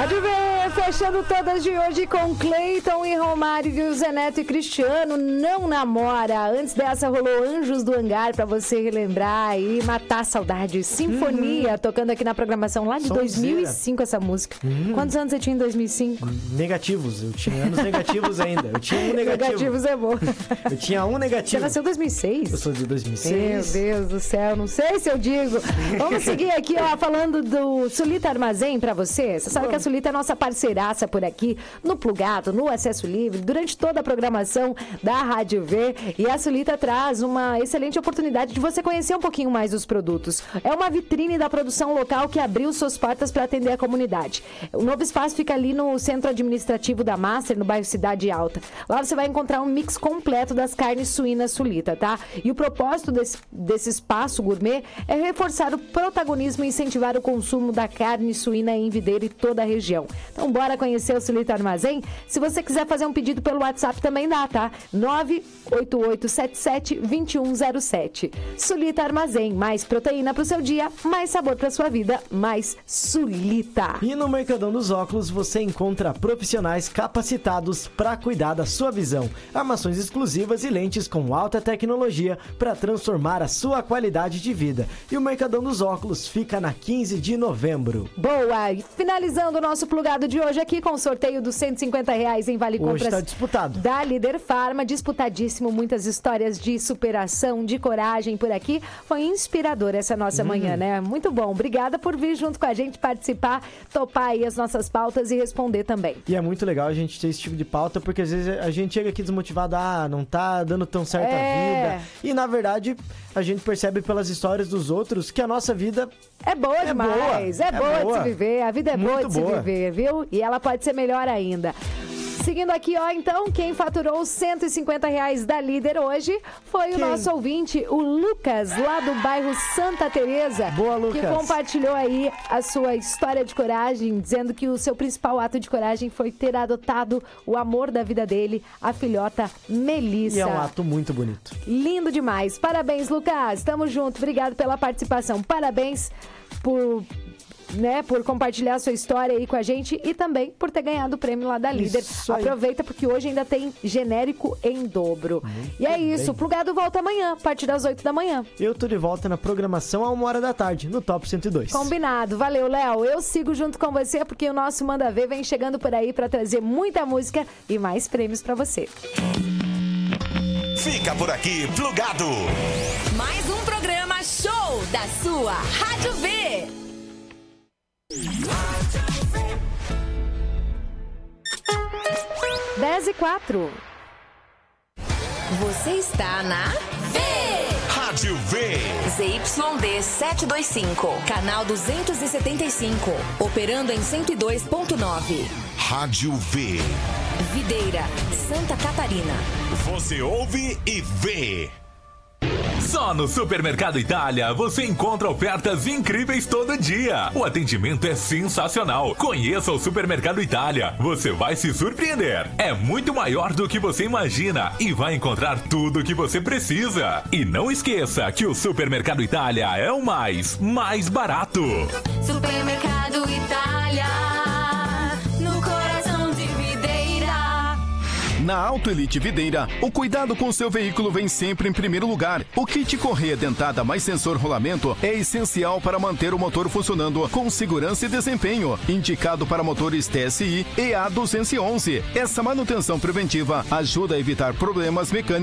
Rádio V, fechando todas de hoje com Cleiton e Romário, Zé Neto e Cristiano. Não namora. Antes dessa rolou Anjos do Hangar pra você relembrar e matar a saudade. Sinfonia, tocando aqui na programação lá de 2005 essa música. Quantos anos você tinha em 2005? Negativos. Eu tinha anos negativos ainda. Eu tinha um negativo. Negativos é bom. Eu tinha um negativo. Você nasceu em 2006? Eu sou de 2006. Meu Deus do céu, não sei se eu digo. Vamos seguir aqui, ó, falando do Sulita Armazém pra você. Você sabe que a Sulita é nossa parceiraça por aqui, no Plugado, no Acesso Livre, durante toda a programação da Rádio V. E a Sulita traz uma excelente oportunidade de você conhecer um pouquinho mais os produtos. É uma vitrine da produção local que abriu suas portas para atender a comunidade. O novo espaço fica ali no centro administrativo da Master, no bairro Cidade Alta. Lá você vai encontrar um mix completo das carnes suínas Sulita, tá? E o propósito desse espaço gourmet é reforçar o protagonismo e incentivar o consumo da carne suína em Videira e toda a região. Então, bora conhecer o Sulita Armazém? Se você quiser fazer um pedido pelo WhatsApp, também dá, tá? 98877-2107. Sulita Armazém, mais proteína pro seu dia, mais sabor pra sua vida, mais Sulita. E no Mercadão dos Óculos você encontra profissionais capacitados para cuidar da sua visão, armações exclusivas e lentes com alta tecnologia para transformar a sua qualidade de vida. E o Mercadão dos Óculos fica na 15 de novembro. Boa! E finalizando o nosso plugado de hoje aqui com o sorteio dos R$150 em Vale Compras. Hoje está disputado. Da Líder Farma, disputadíssimo, muitas histórias de superação, de coragem por aqui. Foi inspirador essa nossa manhã, né? Muito bom. Obrigada por vir junto com a gente, participar, topar aí as nossas pautas e responder também. E é muito legal a gente ter esse tipo de pauta, porque às vezes a gente chega aqui desmotivado, não tá dando tão certo a vida. E na verdade, a gente percebe pelas histórias dos outros que a nossa vida é boa demais. É boa de se viver. A vida é boa de se viver, viu? E ela pode ser melhor ainda. Seguindo aqui, ó, então, quem faturou os R$150 da Líder hoje foi o nosso ouvinte, o Lucas, lá do bairro Santa Teresa. Boa, Lucas. Que compartilhou aí a sua história de coragem, dizendo que o seu principal ato de coragem foi ter adotado o amor da vida dele, a filhota Melissa. E é um ato muito bonito. Lindo demais. Parabéns, Lucas. Tamo junto. Obrigado pela participação. Parabéns por compartilhar a sua história aí com a gente e também por ter ganhado o prêmio lá da Líder. Aproveita porque hoje ainda tem genérico em dobro. E é isso, o Plugado volta amanhã, a partir das 8 da manhã. Eu tô de volta na programação à 1h da tarde, no Top 102. Combinado, valeu, Léo. Eu sigo junto com você porque o nosso Manda Ver vem chegando por aí pra trazer muita música e mais prêmios pra você. Fica por aqui, Plugado. Mais um programa show da sua Rádio V. 10h04. Você está na V. Rádio V. ZYD 725, canal 275, operando em 102.9. Rádio V. Videira, Santa Catarina. Você ouve e vê. Só no Supermercado Itália você encontra ofertas incríveis todo dia. O atendimento é sensacional. Conheça o Supermercado Itália. Você vai se surpreender. É muito maior do que você imagina e vai encontrar tudo o que você precisa. E não esqueça que o Supermercado Itália é o mais barato. Supermercado Itália, no coração de Videira. Na Auto Elite Videira, o cuidado com o seu veículo vem sempre em primeiro lugar. O kit correia dentada mais sensor rolamento é essencial para manter o motor funcionando com segurança e desempenho. Indicado para motores TSI EA211. Essa manutenção preventiva ajuda a evitar problemas mecânicos